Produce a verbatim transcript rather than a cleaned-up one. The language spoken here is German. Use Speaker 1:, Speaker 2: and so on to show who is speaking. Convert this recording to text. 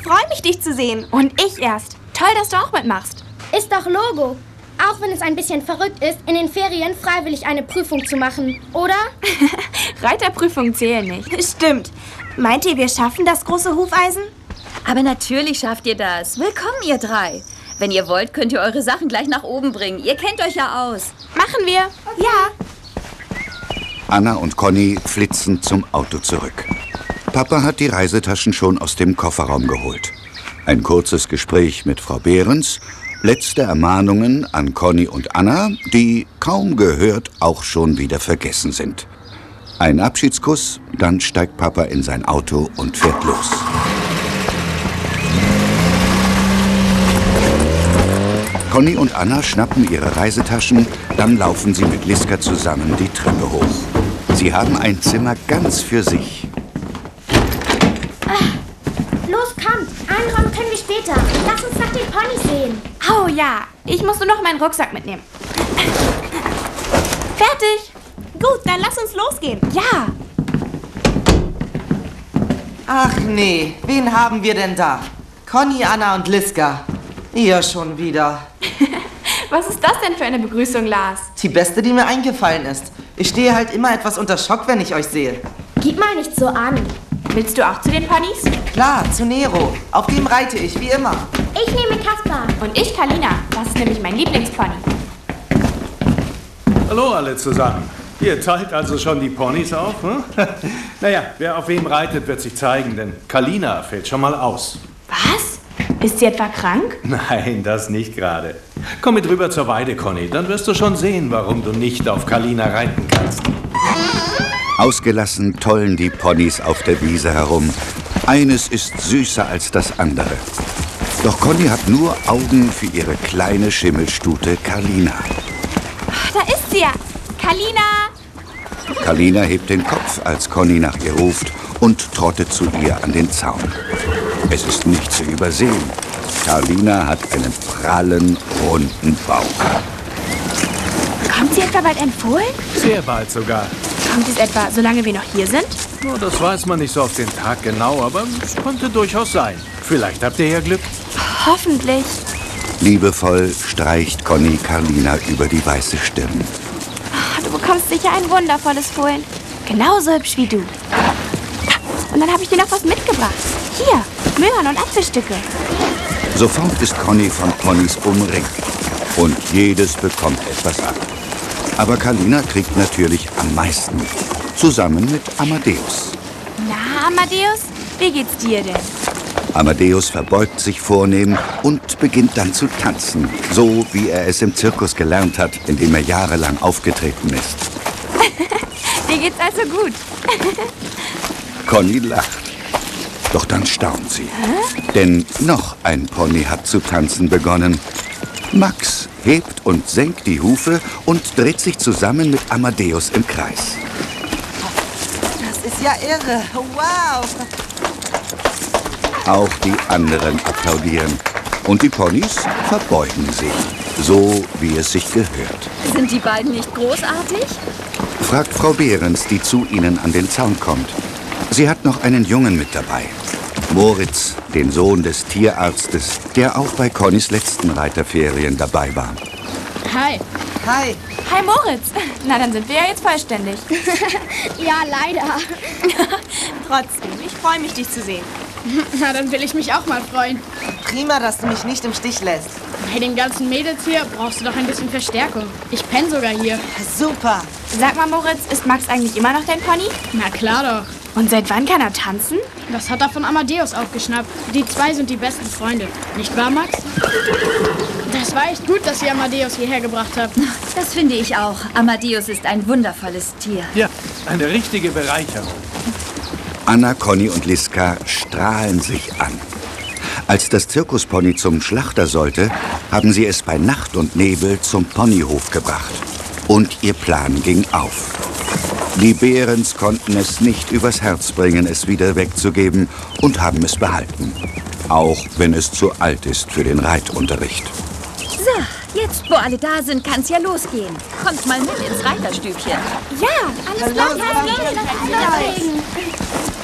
Speaker 1: freue mich, dich zu sehen.
Speaker 2: Und ich erst. Toll, dass du auch mitmachst.
Speaker 3: Ist doch Logo. Auch wenn es ein bisschen verrückt ist, in den Ferien freiwillig eine Prüfung zu machen, oder?
Speaker 2: Reiterprüfungen zählen nicht.
Speaker 1: Stimmt. Meint ihr, wir schaffen das große Hufeisen?
Speaker 4: Aber natürlich schafft ihr das. Willkommen, ihr drei. Wenn ihr wollt, könnt ihr eure Sachen gleich nach oben bringen. Ihr kennt euch ja aus.
Speaker 2: Machen wir.
Speaker 1: Okay. Ja.
Speaker 5: Anna und Conny flitzen zum Auto zurück. Papa hat die Reisetaschen schon aus dem Kofferraum geholt. Ein kurzes Gespräch mit Frau Behrens, letzte Ermahnungen an Conny und Anna, die kaum gehört auch schon wieder vergessen sind. Ein Abschiedskuss, dann steigt Papa in sein Auto und fährt los. Conny und Anna schnappen ihre Reisetaschen, dann laufen sie mit Liska zusammen die Treppe hoch. Sie haben ein Zimmer ganz für sich.
Speaker 3: Los, kommt. Einen Raum können wir später. Lass uns nach den Ponys sehen.
Speaker 2: Oh ja, ich muss nur noch meinen Rucksack mitnehmen. Fertig.
Speaker 1: Gut, dann lass uns losgehen.
Speaker 2: Ja.
Speaker 6: Ach nee, wen haben wir denn da? Conny, Anna und Liska. Ihr schon wieder.
Speaker 2: Was ist das denn für eine Begrüßung, Lars?
Speaker 6: Die beste, die mir eingefallen ist. Ich stehe halt immer etwas unter Schock, wenn ich euch sehe.
Speaker 3: Gib mal nicht so an.
Speaker 2: Willst du auch zu den Ponys?
Speaker 6: Klar, zu Nero. Auf dem reite ich, wie immer.
Speaker 3: Ich nehme Kaspar.
Speaker 2: Und ich Kalina. Das ist nämlich mein Lieblingspony.
Speaker 7: Hallo alle zusammen. Ihr teilt also schon die Ponys auf, hm? Naja, wer auf wem reitet, wird sich zeigen, denn Kalina fällt schon mal aus.
Speaker 2: Was? Ist sie etwa krank?
Speaker 7: Nein, das nicht gerade. Komm mit rüber zur Weide, Conny, dann wirst du schon sehen, warum du nicht auf Kalina reiten kannst.
Speaker 5: Ausgelassen tollen die Ponys auf der Wiese herum. Eines ist süßer als das andere. Doch Conny hat nur Augen für ihre kleine Schimmelstute Kalina.
Speaker 2: Da ist sie ja. Kalina!
Speaker 5: Kalina hebt den Kopf, als Conny nach ihr ruft und trottet zu ihr an den Zaun. Es ist nicht zu übersehen. Kalina hat einen prallen, runden Bauch.
Speaker 2: Kommt sie etwa bald empfohlen?
Speaker 7: Sehr bald sogar.
Speaker 2: Kommt es etwa, solange wir noch hier sind?
Speaker 7: Oh, das weiß man nicht so auf den Tag genau, aber es könnte durchaus sein. Vielleicht habt ihr ja Glück.
Speaker 2: Hoffentlich.
Speaker 5: Liebevoll streicht Conny Kalina über die weiße Stirn.
Speaker 2: Oh, du bekommst sicher ein wundervolles Fohlen. Genauso hübsch wie du. Und dann habe ich dir noch was mitgebracht. Hier, Möhren und Apfelstücke.
Speaker 5: Sofort ist Conny von Ponys umringt. Und jedes bekommt etwas ab. Aber Kalina kriegt natürlich am meisten. Zusammen mit Amadeus.
Speaker 2: Na, Amadeus, wie geht's dir denn?
Speaker 5: Amadeus verbeugt sich vornehm und beginnt dann zu tanzen. So wie er es im Zirkus gelernt hat, in dem er jahrelang aufgetreten ist.
Speaker 2: Dir geht's also gut.
Speaker 5: Conny lacht. Doch dann staunt sie. Hä? Denn noch ein Pony hat zu tanzen begonnen. Max hebt und senkt die Hufe und dreht sich zusammen mit Amadeus im Kreis.
Speaker 6: Das ist ja irre. Wow.
Speaker 5: Auch die anderen applaudieren. Und die Ponys verbeugen sich. So, wie es sich gehört.
Speaker 4: Sind die beiden nicht großartig?
Speaker 5: Fragt Frau Behrens, die zu ihnen an den Zaun kommt. Sie hat noch einen Jungen mit dabei. Moritz, den Sohn des Tierarztes, der auch bei Connys letzten Reiterferien dabei war.
Speaker 8: Hi.
Speaker 6: Hi.
Speaker 2: Hi Moritz. Na, dann sind wir ja jetzt vollständig.
Speaker 3: Ja, leider.
Speaker 1: Trotzdem, ich freue mich, dich zu sehen.
Speaker 8: Na, dann will ich mich auch mal freuen.
Speaker 6: Prima, dass du mich nicht im Stich lässt.
Speaker 8: Bei den ganzen Mädels hier brauchst du doch ein bisschen Verstärkung. Ich penne sogar hier.
Speaker 6: Super.
Speaker 2: Sag mal, Moritz, ist Max eigentlich immer noch dein Pony?
Speaker 8: Na klar doch.
Speaker 2: Und seit wann kann er tanzen?
Speaker 8: Das hat er von Amadeus aufgeschnappt. Die zwei sind die besten Freunde. Nicht wahr, Max? Das war echt gut, dass ihr Amadeus hierher gebracht habt.
Speaker 4: Das finde ich auch. Amadeus ist ein wundervolles Tier.
Speaker 7: Ja, eine richtige Bereicherung.
Speaker 5: Anna, Conny und Liska strahlen sich an. Als das Zirkuspony zum Schlachter sollte, haben sie es bei Nacht und Nebel zum Ponyhof gebracht. Und ihr Plan ging auf. Die Behrens konnten es nicht übers Herz bringen, es wieder wegzugeben und haben es behalten. Auch wenn es zu alt ist für den Reitunterricht.
Speaker 4: So, jetzt, wo alle da sind, kann's ja losgehen. Kommt mal mit ins Reiterstübchen.
Speaker 2: Ja, alles klar.